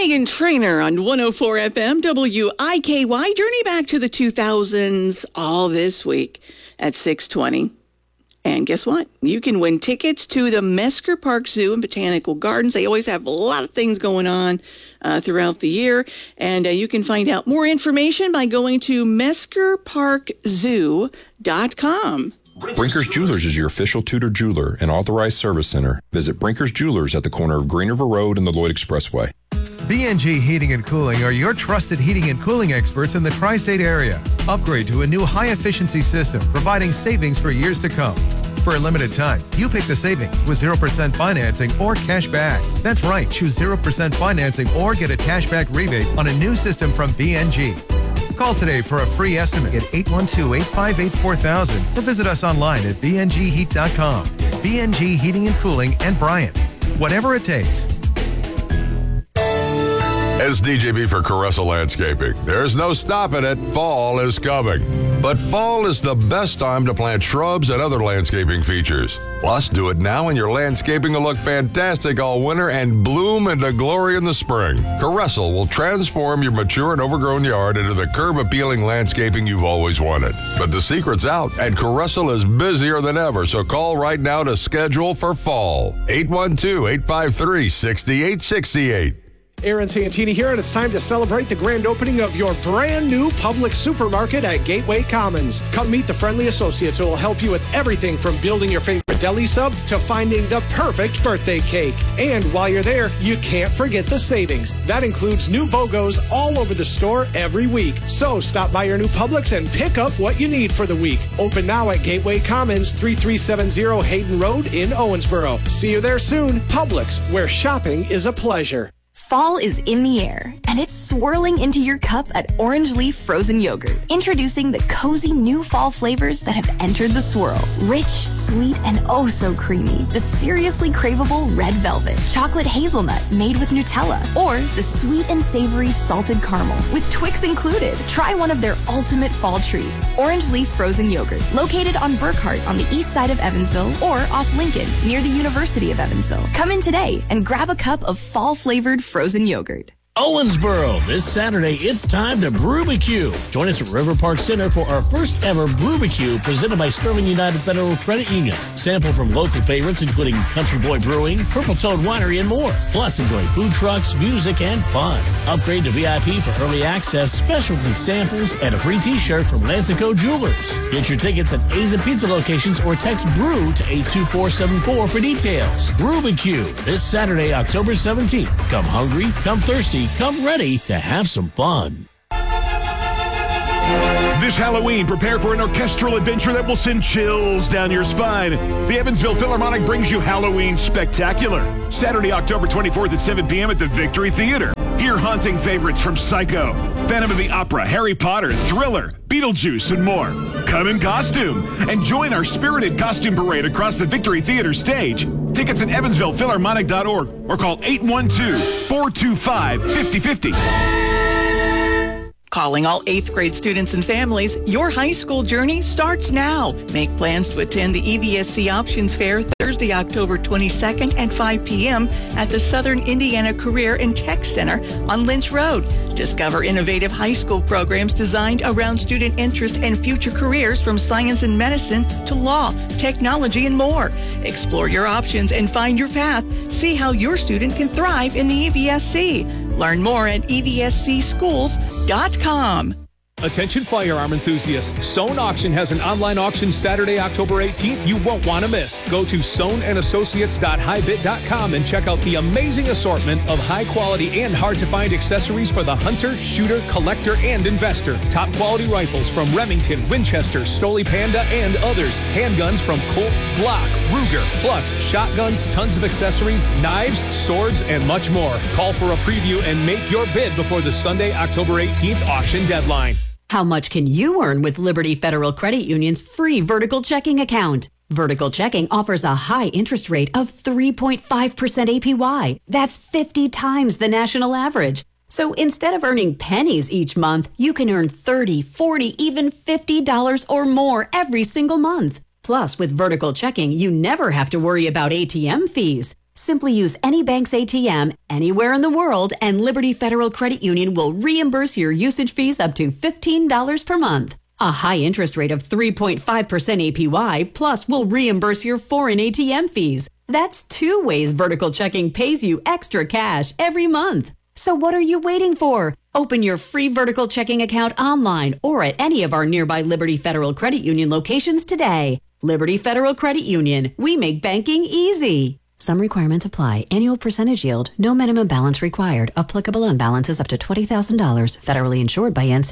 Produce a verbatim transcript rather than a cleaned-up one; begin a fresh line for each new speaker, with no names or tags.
Megan Trainor on one oh four F M W I K Y. Journey back to the two thousands all this week at six twenty. And guess what? You can win tickets to the Mesker Park Zoo and Botanical Gardens. They always have a lot of things going on uh, throughout the year. And uh, you can find out more information by going to mesker park zoo dot com.
Brinker's Jewelers is your official Tudor jeweler and authorized service center. Visit Brinker's Jewelers at the corner of Green River Road and the Lloyd Expressway.
B N G Heating and Cooling are your trusted heating and cooling experts in the tri-state area. Upgrade to a new high-efficiency system, providing savings for years to come. For a limited time, you pick the savings with zero percent financing or cash back. That's right, choose zero percent financing or get a cash back rebate on a new system from B N G. Call today for a free estimate at eight one two, eight five eight, four thousand or visit us online at b n g heat dot com. B N G Heating and Cooling and Bryant. Whatever it takes.
As D J B for Caressa Landscaping, there's no stopping it. Fall is coming. But fall is the best time to plant shrubs and other landscaping features. Plus, do it now and your landscaping will look fantastic all winter and bloom into glory in the spring. Caressa will transform your mature and overgrown yard into the curb-appealing landscaping you've always wanted. But the secret's out, and Caressa is busier than ever, so call right now to schedule for fall. eight one two, eight five three, six eight six eight.
Aaron Santini here, and it's time to celebrate the grand opening of your brand new Publix supermarket at Gateway Commons. Come meet the friendly associates who will help you with everything from building your favorite deli sub to finding the perfect birthday cake. And while you're there, you can't forget the savings. That includes new BOGOs all over the store every week. So stop by your new Publix and pick up what you need for the week. Open now at Gateway Commons, thirty-three seventy Hayden Road in Owensboro. See you there soon. Publix, where shopping is a pleasure.
Fall is in the air, and it's swirling into your cup at Orange Leaf Frozen Yogurt. Introducing the cozy new fall flavors that have entered the swirl. Rich, sweet, and oh so creamy. The seriously craveable Red Velvet, chocolate hazelnut made with Nutella, or the sweet and savory salted caramel with Twix included. Try one of their ultimate fall treats. Orange Leaf Frozen Yogurt, located on Burkhart on the east side of Evansville or off Lincoln near the University of Evansville. Come in today and grab a cup of fall-flavored frozen yogurt.
Owensboro, this Saturday, it's time to Brewbecue. Join us at River Park Center for our first ever Brewbecue presented by Sterling United Federal Credit Union. Sample from local favorites including Country Boy Brewing, Purple Toad Winery, and more. Plus, enjoy food trucks, music, and fun. Upgrade to V I P for early access, specialty samples, and a free t-shirt from Lansico Jewelers. Get your tickets at A's and Pizza locations or text BREW to eight two four seven four for details. Brewbecue, this Saturday, October seventeenth. Come hungry, come thirsty, come ready to have some fun.
This Halloween, prepare for an orchestral adventure that will send chills down your spine. The Evansville Philharmonic brings you Halloween Spectacular. Saturday, October twenty-fourth at seven p.m. at the Victory Theater. Hear haunting favorites from Psycho, Phantom of the Opera, Harry Potter, Thriller, Beetlejuice, and more. Come in costume and join our spirited costume parade across the Victory Theater stage. Tickets at evansville philharmonic dot org or call eight one two, four two five, five oh five oh.
Calling all eighth grade students and families, your high school journey starts now. Make plans to attend the E V S C Options Fair Thursday, October twenty-second at five p.m. at the Southern Indiana Career and Tech Center on Lynch Road. Discover innovative high school programs designed around student interest and future careers from science and medicine to law, technology, and more. Explore your options and find your path. See how your student can thrive in the E V S C. Learn more at e v s c schools dot com.
Attention firearm enthusiasts, Sohn Auction has an online auction Saturday, October eighteenth you won't want to miss. Go to sohn and associates dot high bit dot com and check out the amazing assortment of high-quality and hard-to-find accessories for the hunter, shooter, collector, and investor. Top-quality rifles from Remington, Winchester, Stoli Panda, and others. Handguns from Colt, Glock, Ruger, plus shotguns, tons of accessories, knives, swords, and much more. Call for a preview and make your bid before the Sunday, October eighteenth auction deadline.
How much can you earn with Liberty Federal Credit Union's free vertical checking account? Vertical checking offers a high interest rate of three point five percent A P Y. That's fifty times the national average. So instead of earning pennies each month, you can earn thirty, forty, even fifty dollars or more every single month. Plus, with vertical checking, you never have to worry about A T M fees. Simply use any bank's A T M anywhere in the world, and Liberty Federal Credit Union will reimburse your usage fees up to fifteen dollars per month. A high interest rate of three point five percent A P Y, plus will reimburse your foreign A T M fees. That's two ways Vertical Checking pays you extra cash every month. So what are you waiting for? Open your free Vertical Checking account online or at any of our nearby Liberty Federal Credit Union locations today. Liberty Federal Credit Union. We make banking easy. Some requirements apply. Annual percentage yield. No minimum balance required. Applicable on balances up to twenty thousand dollars. Federally insured by N C.